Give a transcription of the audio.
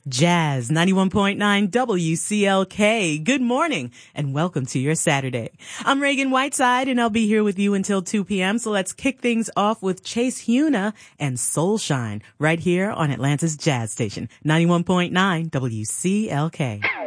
Jazz 91.9 WCLK. Good morning and welcome to your Saturday. I'm Reagan Whiteside and I'll be here with you until 2 p.m. So let's kick things off with Chase Huna and Soulshine right here on Atlanta's Jazz Station 91.9 WCLK.